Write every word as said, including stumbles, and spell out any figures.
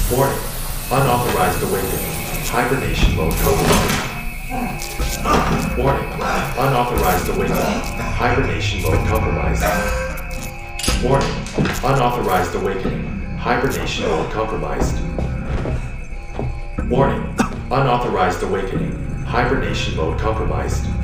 Warning. Unauthorized awakening. Hibernation mode compromised. Warning. Unauthorized awakening. Hibernation mode compromised. Warning. Unauthorized awakening. Hibernation mode compromised. Warning. Unauthorized awakening. Hibernation mode compromised.